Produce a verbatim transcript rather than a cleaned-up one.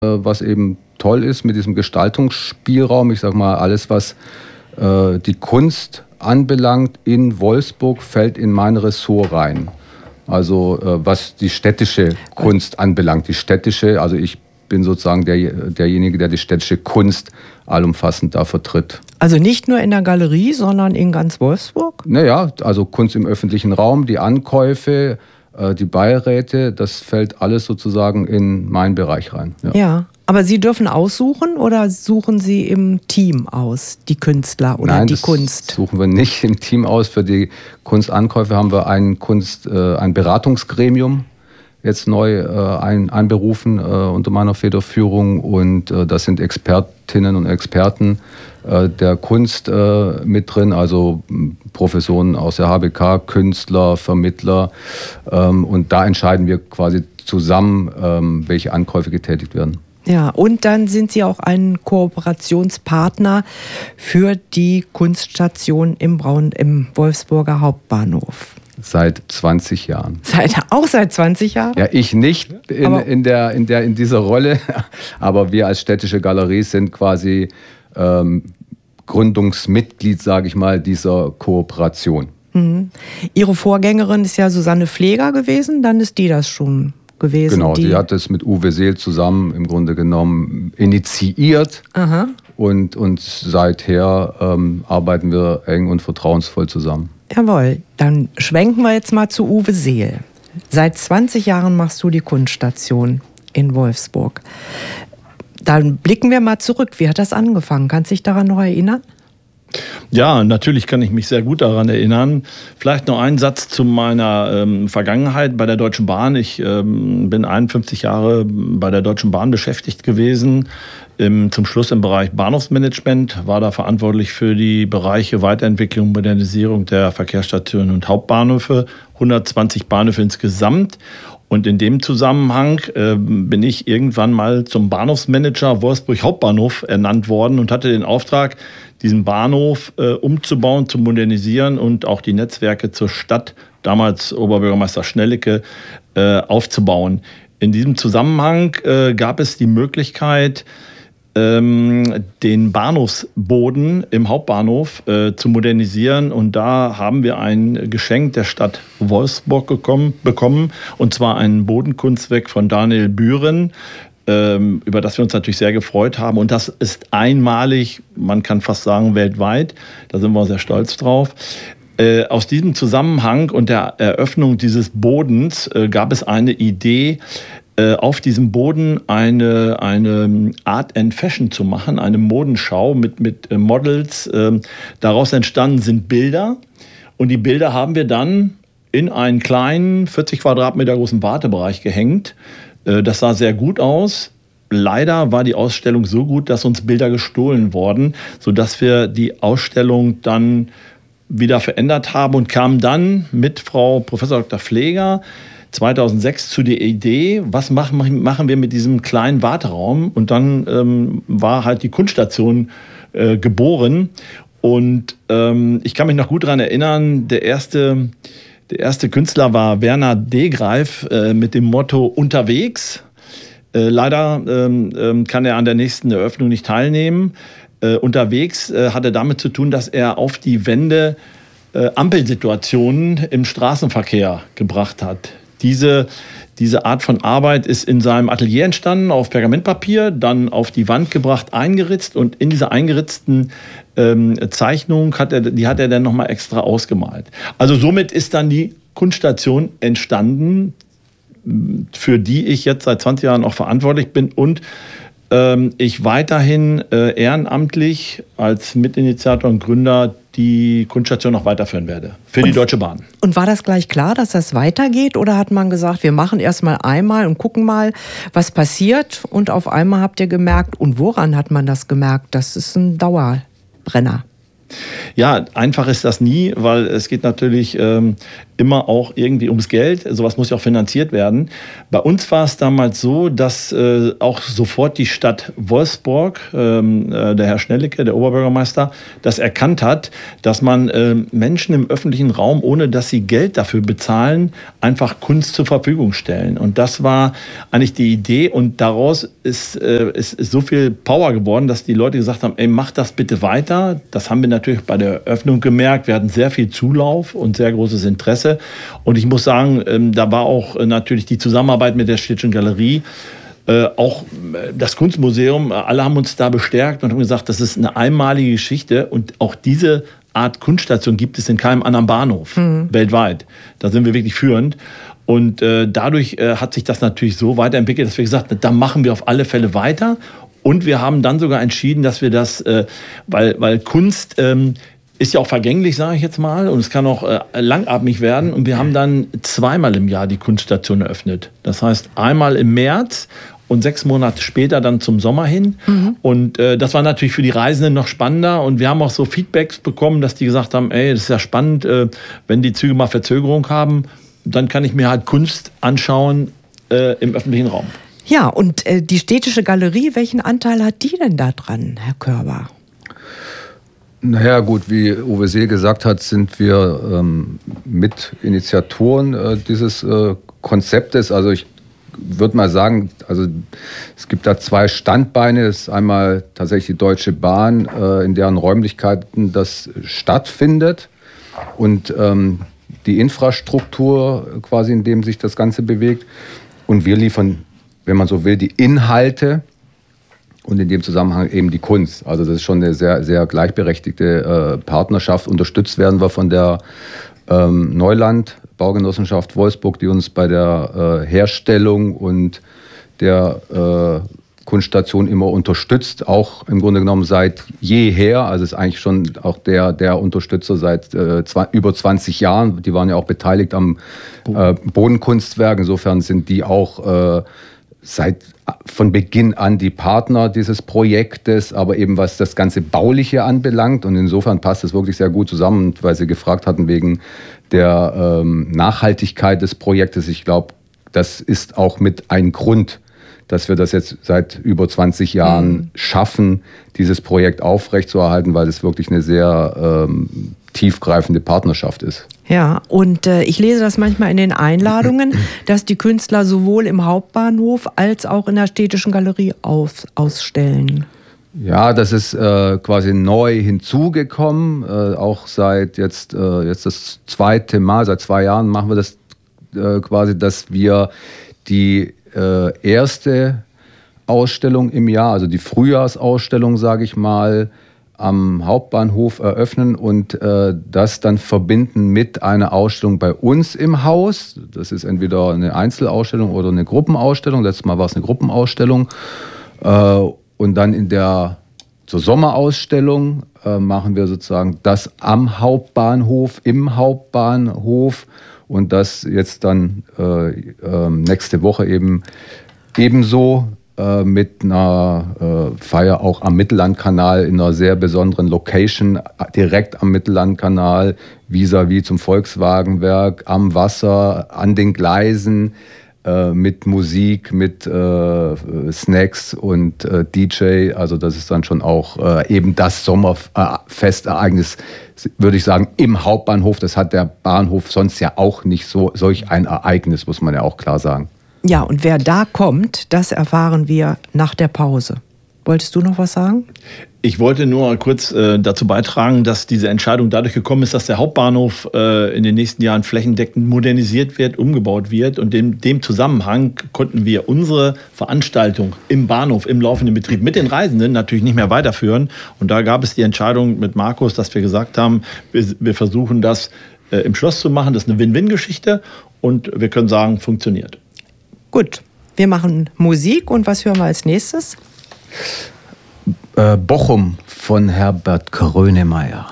was eben toll ist mit diesem Gestaltungsspielraum. Ich sage mal, alles, was äh, die Kunst anbelangt in Wolfsburg, fällt in mein Ressort rein. Also äh, was die städtische Kunst anbelangt. Die städtische, also ich bin sozusagen der, derjenige, der die städtische Kunst allumfassend da vertritt. Also nicht nur in der Galerie, sondern in ganz Wolfsburg? Naja, also Kunst im öffentlichen Raum, die Ankäufe, die Beiräte, das fällt alles sozusagen in meinen Bereich rein. Ja. ja, aber Sie dürfen aussuchen oder suchen Sie im Team aus, die Künstler oder Nein, die das Kunst? Suchen wir nicht im Team aus. Für die Kunstankäufe haben wir ein, Kunst, äh, ein Beratungsgremium jetzt neu äh, ein, einberufen äh, unter meiner Federführung. Und äh, das sind Expertinnen und Experten äh, der Kunst äh, mit drin, also Professoren aus der H B K, Künstler, Vermittler. Ähm, und da entscheiden wir quasi zusammen, ähm, welche Ankäufe getätigt werden. Ja, und dann sind Sie auch ein Kooperationspartner für die Kunststation im Braun, im Wolfsburger Hauptbahnhof. Seit zwanzig Jahren. Seit, auch seit zwanzig Jahren? Ja, ich nicht in, in, der, in, der, in dieser Rolle, aber wir als städtische Galerie sind quasi ähm, Gründungsmitglied, sage ich mal, dieser Kooperation. Mhm. Ihre Vorgängerin ist ja Susanne Pfleger gewesen, dann ist die das schon gewesen. Genau, die, die hat es mit Uwe Seel zusammen im Grunde genommen initiiert. Aha. Und, und seither ähm, arbeiten wir eng und vertrauensvoll zusammen. Jawohl, dann schwenken wir jetzt mal zu Uwe Seel. Seit zwanzig Jahren machst du die Kunststation in Wolfsburg. Dann blicken wir mal zurück. Wie hat das angefangen? Kannst du dich daran noch erinnern? Ja, natürlich kann ich mich sehr gut daran erinnern. Vielleicht noch ein Satz zu meiner ähm, Vergangenheit bei der Deutschen Bahn. Ich ähm, bin einundfünfzig Jahre bei der Deutschen Bahn beschäftigt gewesen. Im, zum Schluss im Bereich Bahnhofsmanagement, war da verantwortlich für die Bereiche Weiterentwicklung und Modernisierung der Verkehrsstationen und Hauptbahnhöfe, hundertzwanzig Bahnhöfe insgesamt. Und in dem Zusammenhang äh, bin ich irgendwann mal zum Bahnhofsmanager Wolfsburg Hauptbahnhof ernannt worden und hatte den Auftrag, diesen Bahnhof äh, umzubauen, zu modernisieren und auch die Netzwerke zur Stadt, damals Oberbürgermeister Schnellicke, äh, aufzubauen. In diesem Zusammenhang äh, gab es die Möglichkeit, ähm, den Bahnhofsboden im Hauptbahnhof äh, zu modernisieren. Und da haben wir ein Geschenk der Stadt Wolfsburg gekommen, bekommen, und zwar ein Bodenkunstwerk von Daniel Bühren, ähm, über das wir uns natürlich sehr gefreut haben. Und das ist einmalig, man kann fast sagen weltweit. Da sind wir sehr stolz drauf. Äh, aus diesem Zusammenhang und der Eröffnung dieses Bodens äh, gab es eine Idee, auf diesem Boden eine, eine Art and Fashion zu machen, eine Modenschau mit, mit Models. Daraus entstanden sind Bilder, und die Bilder haben wir dann in einen kleinen, vierzig Quadratmeter großen Wartebereich gehängt. Das sah sehr gut aus. Leider war die Ausstellung so gut, dass uns Bilder gestohlen wurden, sodass wir die Ausstellung dann wieder verändert haben und kamen dann mit Frau Professor Doktor Pfleger zweitausendsechs zu der Idee, was machen, machen wir mit diesem kleinen Warteraum? Und dann ähm, war halt die Kunststation äh, geboren. Und ähm, ich kann mich noch gut daran erinnern, der erste, der erste Künstler war Werner Degreif äh, mit dem Motto Unterwegs. Äh, leider ähm, kann er an der nächsten Eröffnung nicht teilnehmen. Äh, unterwegs äh, hatte damit zu tun, dass er auf die Wände äh, Ampelsituationen im Straßenverkehr gebracht hat. Diese, diese Art von Arbeit ist in seinem Atelier entstanden, auf Pergamentpapier, dann auf die Wand gebracht, eingeritzt, und in dieser eingeritzten ähm, Zeichnung hat er, die hat er dann nochmal extra ausgemalt. Also somit ist dann die Kunststation entstanden, für die ich jetzt seit zwanzig Jahren auch verantwortlich bin und ähm, ich weiterhin äh, ehrenamtlich als Mitinitiator und Gründer die Kunststation noch weiterführen werde, für und, die Deutsche Bahn. Und war das gleich klar, dass das weitergeht, oder hat man gesagt, wir machen erst mal einmal und gucken mal, was passiert, und auf einmal habt ihr gemerkt, und woran hat man das gemerkt, das ist ein Dauerbrenner? Ja, einfach ist das nie, weil es geht natürlich ähm, immer auch irgendwie ums Geld. Sowas muss ja auch finanziert werden. Bei uns war es damals so, dass äh, auch sofort die Stadt Wolfsburg, ähm, äh, der Herr Schnellicke, der Oberbürgermeister, das erkannt hat, dass man äh, Menschen im öffentlichen Raum, ohne dass sie Geld dafür bezahlen, einfach Kunst zur Verfügung stellen. Und das war eigentlich die Idee. Und daraus ist, äh, ist, ist so viel Power geworden, dass die Leute gesagt haben, ey, mach das bitte weiter. Das haben wir natürlich bei der Eröffnung gemerkt. Wir hatten sehr viel Zulauf und sehr großes Interesse. Und ich muss sagen, ähm, da war auch äh, natürlich die Zusammenarbeit mit der Städtischen Galerie, äh, auch äh, das Kunstmuseum, äh, alle haben uns da bestärkt und haben gesagt, das ist eine einmalige Geschichte und auch diese Art Kunststation gibt es in keinem anderen Bahnhof mhm. weltweit. Da sind wir wirklich führend. Und äh, dadurch äh, hat sich das natürlich so weiterentwickelt, dass wir gesagt haben, da machen wir auf alle Fälle weiter. Und wir haben dann sogar entschieden, dass wir das, äh, weil, weil Kunst ähm, ist ja auch vergänglich, sage ich jetzt mal, und es kann auch äh, langatmig werden. Und wir haben dann zweimal im Jahr die Kunststation eröffnet. Das heißt, einmal im März und sechs Monate später dann zum Sommer hin. Mhm. Und äh, das war natürlich für die Reisenden noch spannender. Und wir haben auch so Feedbacks bekommen, dass die gesagt haben, ey, das ist ja spannend, äh, wenn die Züge mal Verzögerung haben, dann kann ich mir halt Kunst anschauen äh, im öffentlichen Raum. Ja, und äh, die Städtische Galerie, welchen Anteil hat die denn da dran, Herr Körber? Naja gut, wie Uwe Seel gesagt hat, sind wir ähm, Mitinitiatoren äh, dieses äh, Konzeptes. Also ich würde mal sagen, also es gibt da zwei Standbeine. Das ist einmal tatsächlich die Deutsche Bahn, äh, in deren Räumlichkeiten das stattfindet. Und ähm, die Infrastruktur quasi, in dem sich das Ganze bewegt. Und wir liefern, wenn man so will, die Inhalte. Und in dem Zusammenhang eben die Kunst. Also das ist schon eine sehr, sehr gleichberechtigte äh, Partnerschaft. Unterstützt werden wir von der ähm, Neuland Baugenossenschaft Wolfsburg, die uns bei der äh, Herstellung und der äh, Kunststation immer unterstützt. Auch im Grunde genommen seit jeher. Also ist eigentlich schon auch der, der Unterstützer seit äh, zwei, über zwanzig Jahren. Die waren ja auch beteiligt am äh, Bodenkunstwerk. Insofern sind die auch äh, seit von Beginn an die Partner dieses Projektes, aber eben was das ganze Bauliche anbelangt. Und insofern passt es wirklich sehr gut zusammen, weil Sie gefragt hatten wegen der ähm, Nachhaltigkeit des Projektes. Ich glaube, das ist auch mit ein Grund, dass wir das jetzt seit über zwanzig Jahren mhm. schaffen, dieses Projekt aufrechtzuerhalten, weil es wirklich eine sehr ähm, tiefgreifende Partnerschaft ist. Ja, und äh, ich lese das manchmal in den Einladungen, dass die Künstler sowohl im Hauptbahnhof als auch in der Städtischen Galerie aus, ausstellen. Ja, das ist äh, quasi neu hinzugekommen, äh, auch seit jetzt, äh, jetzt das zweite Mal, seit zwei Jahren machen wir das äh, quasi, dass wir die äh, erste Ausstellung im Jahr, also die Frühjahrsausstellung, sage ich mal, am Hauptbahnhof eröffnen und äh, das dann verbinden mit einer Ausstellung bei uns im Haus. Das ist entweder eine Einzelausstellung oder eine Gruppenausstellung. Letztes Mal war es eine Gruppenausstellung. Äh, und dann in der zur Sommerausstellung äh, machen wir sozusagen das am Hauptbahnhof, im Hauptbahnhof und das jetzt dann äh, äh, nächste Woche eben ebenso mit einer äh, Feier auch am Mittellandkanal in einer sehr besonderen Location, direkt am Mittellandkanal, vis-à-vis zum Volkswagenwerk, am Wasser, an den Gleisen, äh, mit Musik, mit äh, Snacks und äh, D J. Also das ist dann schon auch äh, eben das Sommerfestereignis, würde ich sagen, im Hauptbahnhof. Das hat der Bahnhof sonst ja auch nicht so solch ein Ereignis, muss man ja auch klar sagen. Ja, und wer da kommt, das erfahren wir nach der Pause. Wolltest du noch was sagen? Ich wollte nur kurz äh, dazu beitragen, dass diese Entscheidung dadurch gekommen ist, dass der Hauptbahnhof äh, in den nächsten Jahren flächendeckend modernisiert wird, umgebaut wird. Und in dem Zusammenhang konnten wir unsere Veranstaltung im Bahnhof, im laufenden Betrieb mit den Reisenden natürlich nicht mehr weiterführen. Und da gab es die Entscheidung mit Markus, dass wir gesagt haben, wir, wir versuchen das äh, im Schloss zu machen. Das ist eine Win-Win-Geschichte und wir können sagen, funktioniert. Gut, wir machen Musik und was hören wir als nächstes? Äh, Bochum von Herbert Grönemeyer.